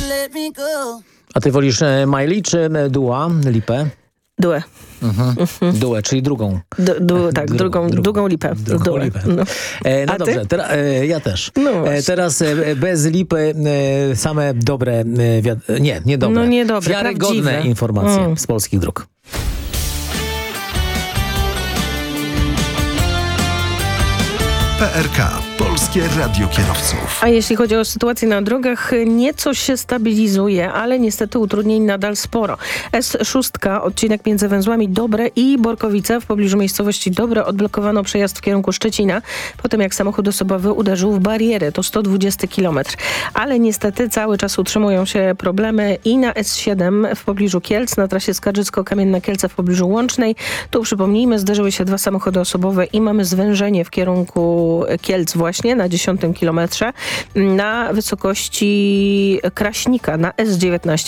A ty wolisz Miley czy Dua Lipę? Due. Due, czyli drugą. Tak, drugą lipę. Drugą lipę. No A dobrze, ja też. No teraz bez lipy same dobre, nie dobre. No niedobre, wiarygodne prawdziwe informacje z polskich dróg. PRK. Polskie Radio Kierowców. A jeśli chodzi o sytuację na drogach, nieco się stabilizuje, ale niestety utrudnień nadal sporo. S6, odcinek między węzłami Dobre i Borkowice w pobliżu miejscowości Dobre odblokowano przejazd w kierunku Szczecina, po tym jak samochód osobowy uderzył w barierę, to 120 km. Ale niestety cały czas utrzymują się problemy i na S7 w pobliżu Kielc, na trasie Skarżycko-Kamienna Kielce w pobliżu Łącznej. Tu przypomnijmy, zderzyły się dwa samochody osobowe i mamy zwężenie w kierunku Kielc właśnie na 10 kilometrze na wysokości Kraśnika na S19